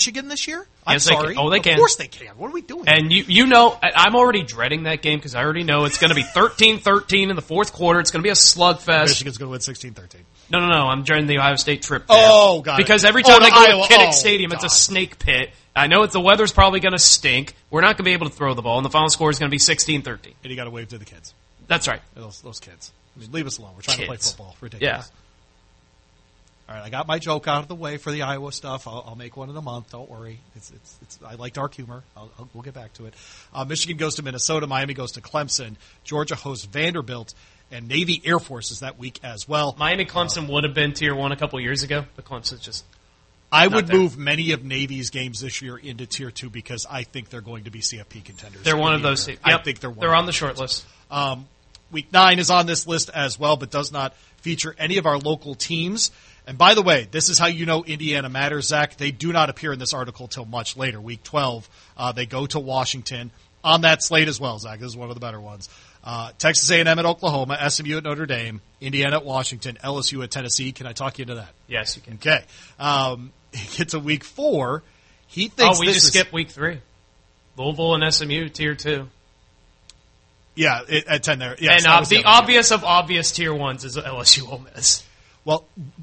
Michigan this year? I'm Yes, sorry. they can. Oh, they can. Of course they can. What are we doing? And you know, I'm already dreading that game because I already know it's going to be 13-13 in the fourth quarter. It's going to be a slugfest. Michigan's going to win 16-13. No. I'm dreading the Ohio State trip there. Oh, got it. Because every time they go Iowa. to Kinnick Stadium, it's a snake pit. I know the weather's probably going to stink. We're not going to be able to throw the ball, and the final score is going to be 16-13. And you got to wave to the kids. That's right. Those kids. I mean, leave us alone. We're trying to play football. Ridiculous. Yeah. All right, I got my joke out of the way for the Iowa stuff. I'll make one in a month. Don't worry. It's I like dark humor. We'll get back to it. Michigan goes to Minnesota. Miami goes to Clemson. Georgia hosts Vanderbilt. And Navy Air Force is that week as well. Miami-Clemson would have been Tier 1 a couple years ago, but Clemson's just I would move many of Navy's games this year into Tier 2 because I think they're going to be CFP contenders. They're one of those teams. I think they're one. They're on the short list. Week 9 is on this list as well, but does not feature any of our local teams. And by the way, this is how you know Indiana matters, Zach. They do not appear in this article till much later, week 12. They go to Washington on that slate as well, Zach. This is one of the better ones. Texas A&M at Oklahoma, SMU at Notre Dame, Indiana at Washington, LSU at Tennessee. Can I talk you into that? Yes, you can. Okay. Get to week 4. He thinks we just skipped week 3. Louisville and SMU, Tier 2. Yeah, at 10 there. Yes, and the obvious of obvious Tier 1s is LSU Ole Miss. Well,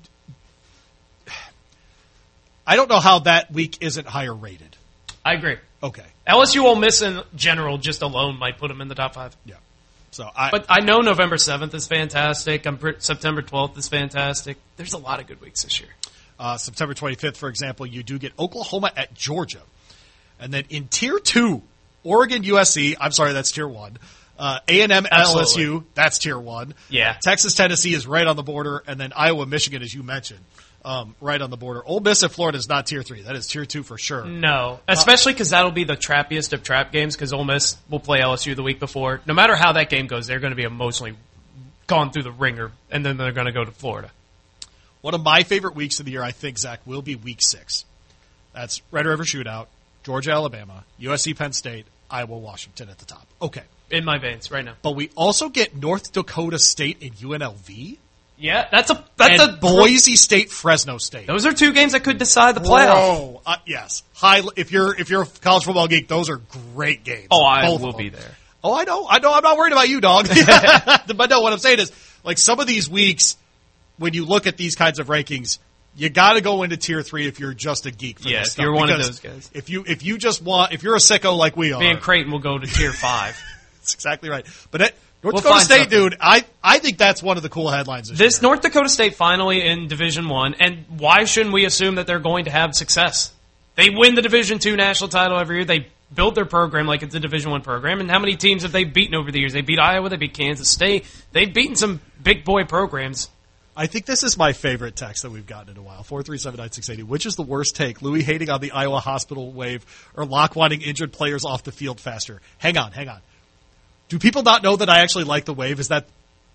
I don't know how that week isn't higher rated. I agree. Okay. LSU Ole Miss in general, just alone, might put them in the top 5. Yeah. But I know November 7th is fantastic. September 12th is fantastic. There's a lot of good weeks this year. September 25th, for example, you do get Oklahoma at Georgia. And then in Tier 2, Oregon, USC. I'm sorry, that's Tier 1. A&M, LSU. That's Tier 1. Yeah. Texas, Tennessee is right on the border. And then Iowa, Michigan, as you mentioned, right on the border. Ole Miss at Florida is not Tier 3. That is Tier 2 for sure. No. Especially because that'll be the trappiest of trap games because Ole Miss will play LSU the week before. No matter how that game goes, they're going to be emotionally gone through the ringer, and then they're going to go to Florida. One of my favorite weeks of the year, I think, Zach, will be Week 6. That's Red River Shootout, Georgia, Alabama, USC, Penn State, Iowa, Washington at the top. Okay. In my veins right now. But we also get North Dakota State and UNLV. Yeah, that's Boise State, Fresno State. Those are 2 games that could decide the playoff. Yes. If you're a college football geek, those are great games. Oh, I will be there. Oh, I know. I'm not worried about you, dog. But no, what I'm saying is, like some of these weeks, when you look at these kinds of rankings, you got to go into Tier 3 if you're just a geek for this stuff. If you're one of those guys. If you're a sicko like we are. Me and Creighton will go to Tier 5. That's exactly right. But North Dakota State, dude, I think that's one of the cool headlines this year. North Dakota State finally in Division I, and why shouldn't we assume that they're going to have success? They win the Division II national title every year. They build their program like it's a Division I program. And how many teams have they beaten over the years? They beat Iowa. They beat Kansas State. They've beaten some big boy programs. I think this is my favorite text that we've gotten in a while. 437-9680. Which is the worst take? Louis hating on the Iowa hospital wave or Locke wanting injured players off the field faster? Hang on. Do people not know that I actually like the wave? Is that...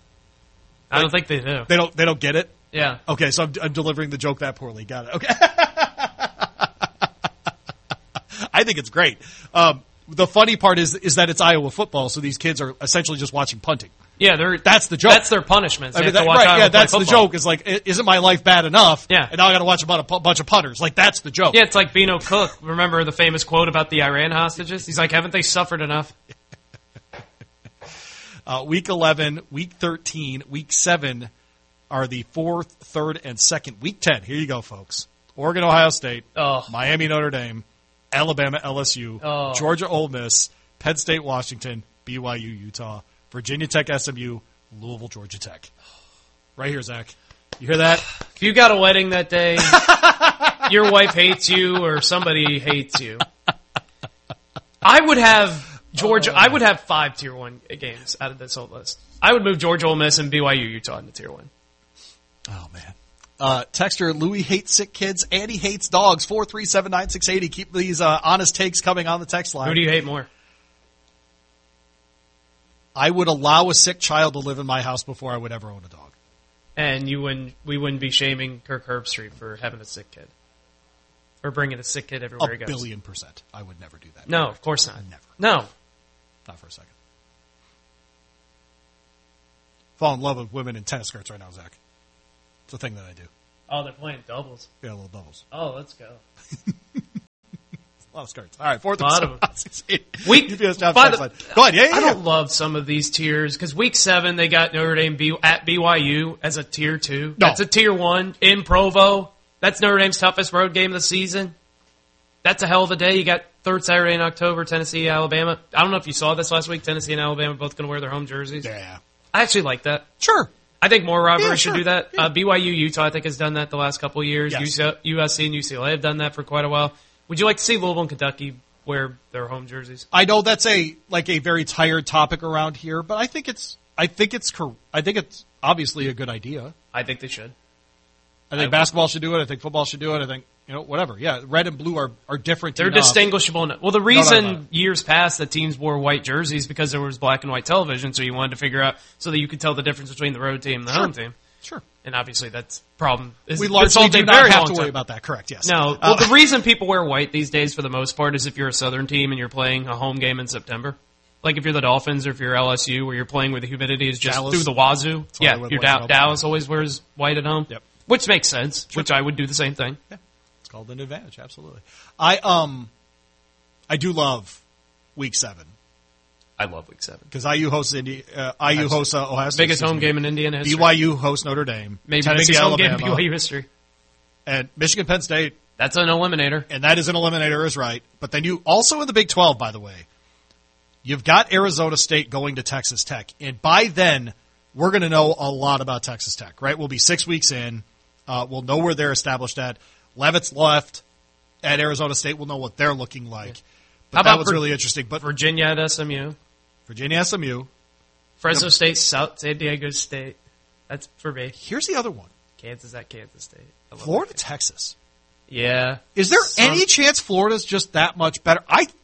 I don't think they do. They don't get it? Yeah. Okay, so I'm delivering the joke that poorly. Got it. Okay. I think it's great. The funny part is that it's Iowa football, so these kids are essentially just watching punting. Yeah, that's the joke. That's their punishment. That's the joke. Is like, isn't my life bad enough? Yeah. And now I got to watch about a bunch of punters. Like, that's the joke. Yeah, it's like Bino Cook. Remember the famous quote about the Iran hostages? He's like, haven't they suffered enough? Week 11, Week 13, Week 7 are the 4th, 3rd, and 2nd. Week 10, here you go, folks. Oregon, Ohio State, Miami, Notre Dame, Alabama, LSU, Georgia, Ole Miss, Penn State, Washington, BYU, Utah, Virginia Tech, SMU, Louisville, Georgia Tech. Right here, Zach. You hear that? If you got a wedding that day, your wife hates you or somebody hates you. I would have Georgia. I would have 5 Tier 1 games out of this whole list. I would move Georgia, Ole Miss, and BYU, Utah into Tier 1. Oh, man. Texter, Louis hates sick kids and he hates dogs. 437-9680. Keep these honest takes coming on the text line. Who do you hate more? I would allow a sick child to live in my house before I would ever own a dog. And we wouldn't be shaming Kirk Herbstreit for having a sick kid. Or bringing a sick kid everywhere he goes. 1,000,000,000%. I would never do that. No, of course not. Never. No. Not for a second. Fall in love with women in tennis skirts right now, Zach. It's a thing that I do. Oh, they're playing doubles. Yeah, little doubles. Oh, let's go. lot of skirts. All right, fourth Lot and of 7. Week, Go by ahead. Yeah. I don't love some of these tiers because week 7 they got Notre Dame at BYU as a tier 2. No. That's a tier 1 in Provo. That's Notre Dame's toughest road game of the season. That's a hell of a day. You got third Saturday in October, Tennessee, Alabama. I don't know if you saw this last week. Tennessee and Alabama both going to wear their home jerseys. Yeah. I actually like that. Sure. I think more rivalries sure. should do that. Yeah. BYU, Utah, I think, has done that the last couple of years. Yes. USC and UCLA have done that for quite a while. Would you like to see Louisville and Kentucky wear their home jerseys? I know that's a very tired topic around here, but I think it's obviously a good idea. I think they should. I think basketball should do it. I think football should do it. I think, whatever. Yeah, red and blue are different. They're enough. distinguishable. Well, the reason years past that teams wore white jerseys because there was black and white television, so you wanted to figure out so that you could tell the difference between the road team and the home team. Sure. And obviously that's a problem. We largely do not have to worry about that, correct, yes. No. Well, the reason people wear white these days for the most part is if you're a Southern team and you're playing a home game in September. Like if you're the Dolphins or if you're LSU where you're playing where the humidity is just Dallas. through the wazoo. Yeah, your Dallas always wears white at home. Yep. Which makes sense, which I would do the same thing. Yeah. It's called an advantage, absolutely. I do love Week 7. I love Week 7. Because IU hosts Ohio State. Biggest home game in Indiana history. BYU hosts Notre Dame. Maybe Tennessee, biggest home Alabama, game in BYU history. And Michigan, Penn State. That's an eliminator. And that is an eliminator, is right. But then you also in the Big 12, by the way, you've got Arizona State going to Texas Tech. And by then, we're going to know a lot about Texas Tech, right? We'll be 6 weeks in. We'll know where they're established at. Leavitt's left at Arizona State. We'll know what they're looking like. Yeah. But that was really interesting. But Virginia at SMU. Virginia, SMU. Fresno State, South San Diego State. That's for me. Here's the other one. Kansas at Kansas State. Florida, Texas. Yeah. Is there any chance Florida's just that much better?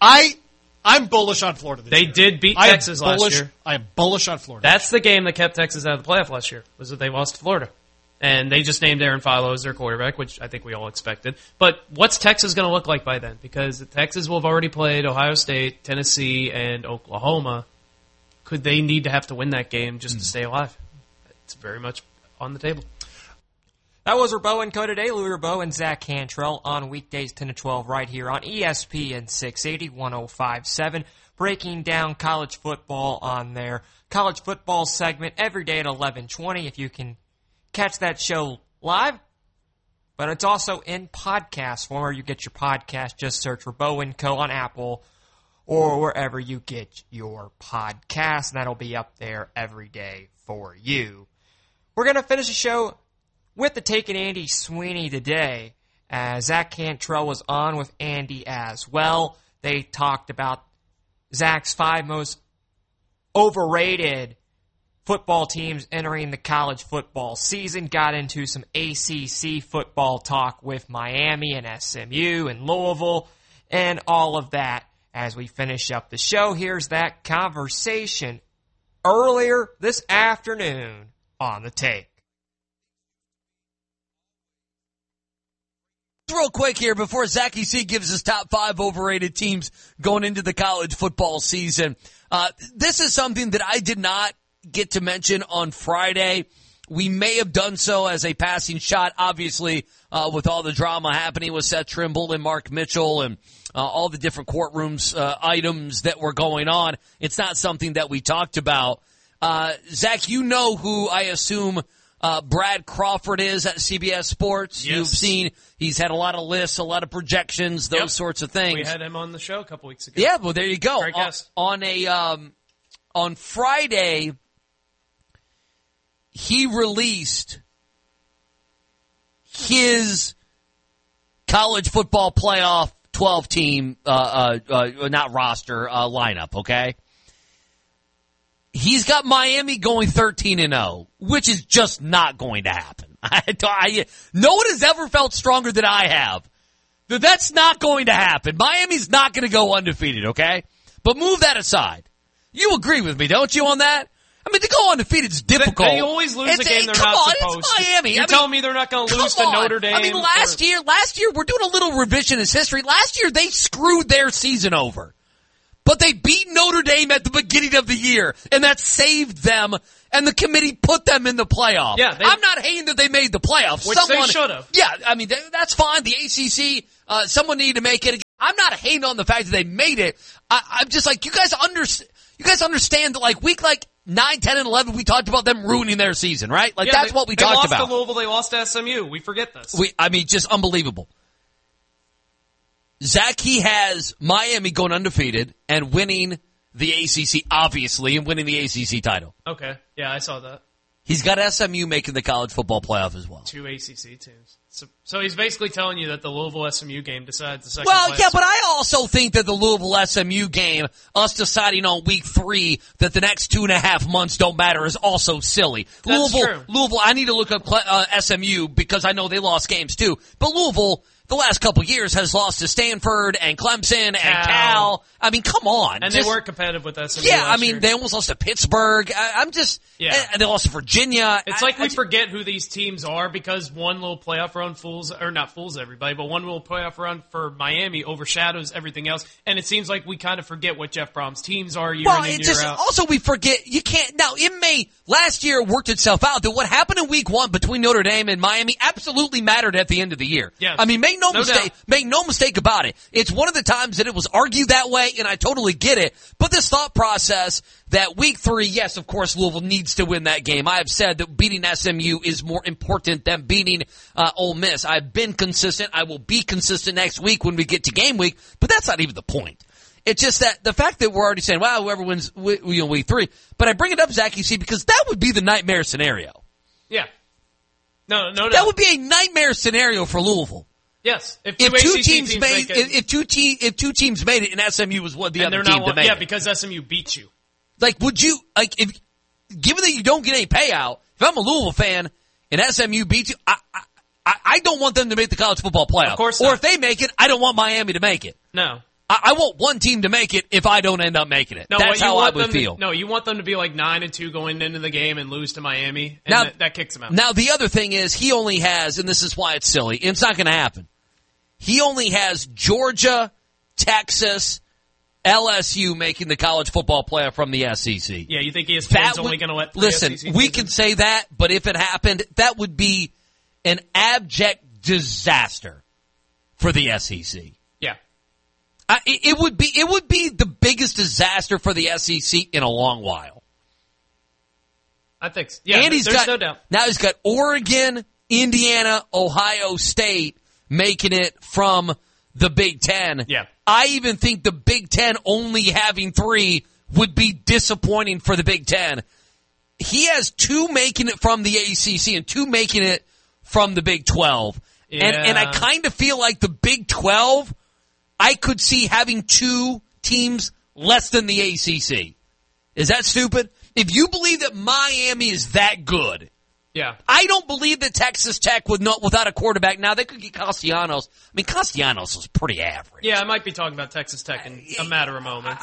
I'm bullish on Florida this year. They did beat Texas last year. I am bullish on Florida. That's the game that kept Texas out of the playoff last year, was that they lost to Florida. And they just named Aaron Philo as their quarterback, which I think we all expected. But what's Texas going to look like by then? Because Texas will have already played Ohio State, Tennessee, and Oklahoma. Could they need to have to win that game just to stay alive? It's very much on the table. That was Rabo and Co today. Louis Rabo and Zach Cantrell on weekdays 10 to 12 right here on ESPN 680 1057. Breaking down college football on their college football segment every day at 11:20 if you can catch that show live. But it's also in podcast form where you get your podcast. Just search for Bo and Co on Apple or wherever you get your podcast. And that'll be up there every day for you. We're going to finish the show with the Taking Andy Sweeney today. Zach Cantrell was on with Andy as well. They talked about Zach's 5 most overrated football teams entering the college football season. Got into some ACC football talk with Miami and SMU and Louisville and all of that as we finish up the show. Here's that conversation earlier this afternoon on The Take. Real quick here before Zachy C gives his top 5 overrated teams going into the college football season. This is something that I did not get to mention on Friday. We may have done so as a passing shot, obviously, with all the drama happening with Seth Trimble and Mark Mitchell and all the different courtrooms items that were going on. It's not something that we talked about. Zach, you know who I assume Brad Crawford is at CBS Sports. Yes. You've seen he's had a lot of lists, a lot of projections, those sorts of things. We had him on the show a couple weeks ago. Yeah, well, there you go. Great guest. On Friday, he released his college football playoff 12 team, not roster, lineup, okay? He's got Miami going 13-0, which is just not going to happen. No one has ever felt stronger than I have. That's not going to happen. Miami's not going to go undefeated, okay? But move that aside. You agree with me, don't you, on that? I mean, to go undefeated is difficult. They always lose a game they're not supposed to. It's Miami. You're telling me they're not going to lose to Notre Dame? I mean, last year, we're doing a little revisionist history. Last year, they screwed their season over. But they beat Notre Dame at the beginning of the year, and that saved them, and the committee put them in the playoff. Yeah, I'm not hating that they made the playoffs. Which they should have. Yeah, I mean, that's fine. The ACC, someone needed to make it. I'm not hating on the fact that they made it. I'm just like, you guys understand that like week 9, 10, and 11, we talked about them ruining their season, right? Like that's what we talked about. They lost to Louisville, they lost to SMU. We forget this. Just unbelievable. Zach, he has Miami going undefeated and winning the ACC, obviously, and winning the ACC title. Okay. Yeah, I saw that. He's got SMU making the college football playoff as well. 2 ACC teams. So he's basically telling you that the Louisville SMU game decides the second Well, place. yeah, but I also think that the Louisville SMU game, us deciding on week 3 that the next 2.5 months don't matter, is also silly. That's true. Louisville, I need to look up SMU because I know they lost games too. But Louisville, the last couple years, has lost to Stanford and Clemson and Cal. I mean, come on. And they weren't competitive with SMU. Yeah, last year. they almost lost to Pittsburgh. And they lost to Virginia. It's like we forget who these teams are because one little playoff run not fools everybody, but one little playoff run for Miami overshadows everything else. And it seems like we kind of forget what Jeff Brom's teams are year in and year out. Also, we forget, you can't, now it may, last year worked itself out that what happened in week 1 between Notre Dame and Miami absolutely mattered at the end of the year. Yes. I mean, make no mistake about it. It's one of the times that it was argued that way, and I totally get it. But this thought process that week 3, yes, of course, Louisville needs to win that game. I have said that beating SMU is more important than beating Ole Miss. I've been consistent. I will be consistent next week when we get to game week, but that's not even the point. It's just that the fact that we're already saying, well, whoever wins week 3. But I bring it up, Zach, you see, because that would be the nightmare scenario. Yeah. No. That would be a nightmare scenario for Louisville. Yes, if two teams made it and SMU was the other team to make it. Yeah, because SMU beat you. Like, would you given that you don't get any payout? If I'm a Louisville fan and SMU beats you, I don't want them to make the college football playoff. Of course not. Or if they make it, I don't want Miami to make it. No. I want one team to make it if I don't end up making it. No, that's how I would feel. You want them to be like 9-2 going into the game and lose to Miami, and that kicks them out. Now, the other thing is he only has, and this is why it's silly, and it's not going to happen. He only has Georgia, Texas, LSU making the college football playoff from the SEC. Yeah, you think ESPN's only going to let listen, SEC we can say that, but if it happened, that would be an abject disaster for the SEC. Yeah. It would be the biggest disaster for the SEC in a long while. I think so. Yeah, and there's no doubt. Now he's got Oregon, Indiana, Ohio State making it from the Big Ten. Yeah. I even think the Big Ten only having 3 would be disappointing for the Big Ten. He has 2 making it from the ACC and 2 making it from the Big 12. Yeah. And I kind of feel like the Big 12, I could see having 2 teams less than the ACC. Is that stupid? If you believe that Miami is that good, yeah, I don't believe that Texas Tech without a quarterback. Now, they could get Castellanos. I mean, Castellanos was pretty average. Yeah, I might be talking about Texas Tech in a matter of moments.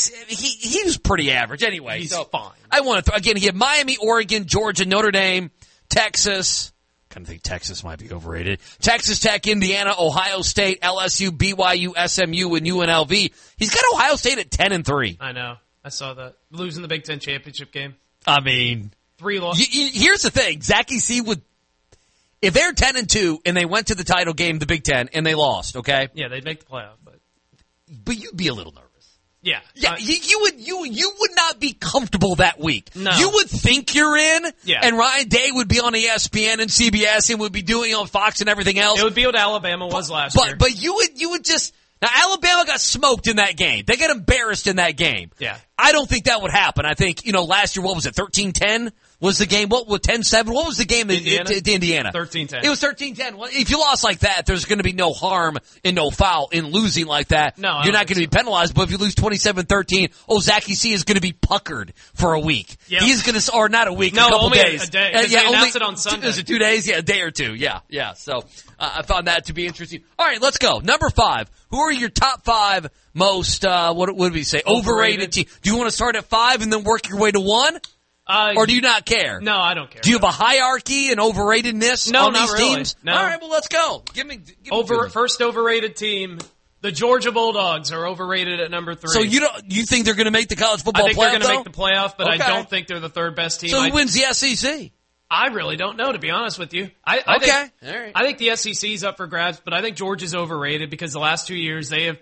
He was pretty average anyway. He's fine. I want to, again, he had Miami, Oregon, Georgia, Notre Dame, Texas. I kind of think Texas might be overrated. Texas Tech, Indiana, Ohio State, LSU, BYU, SMU, and UNLV. He's got Ohio State at 10-3. I know. I saw that. Losing the Big Ten championship game. I mean, 3 losses. Here's the thing. Zachy C would, if they're 10-2 and they went to the title game, the Big Ten, and they lost, okay? Yeah, they'd make the playoff, but you'd be a little nervous. Yeah. Yeah, you would not be comfortable that week. No. You would think you're in, yeah. And Ryan Day would be on ESPN and CBS and would be doing it on Fox and everything else. It would be what Alabama was last year. But you would just, now Alabama got smoked in that game. They got embarrassed in that game. Yeah. I don't think that would happen. I think, last year, what was it, 13-10 was the game? What was 10-7? What was the game to Indiana? 13-10. It was 13-10. Well, if you lost like that, there's going to be no harm and no foul in losing like that. No, you're not going to be penalized, but if you lose 27-13, Zachy C is going to be puckered for a week. Yep. He's going to, or not a week, no, a couple only days. A day. They announced it on Sunday. Was it 2 days? Yeah, a day or 2. Yeah. So, I found that to be interesting. All right, let's go. Number 5. Who are your top 5 most, what would we say, overrated team? Do you want to start at 5 and then work your way to 1? Or do you not care? No, I don't care. Do you have a hierarchy and overratedness on these really. teams? No. All right, well, let's go. Give me first overrated team. The Georgia Bulldogs are overrated at number 3. So you think they're going to make the college football playoff? I think they're going to make the playoff, but okay. I don't think they're the 3rd best team. So who wins the SEC? I really don't know, to be honest with you. I think the SEC's up for grabs, but I think Georgia's overrated because the last 2 years they have